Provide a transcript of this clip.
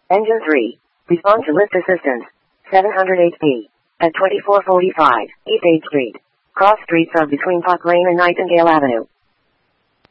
Engine 3. Respond to lift assistance. 700 HP. At 2445 East 8th Street. Cross street from between Park Lane and Nightingale Avenue.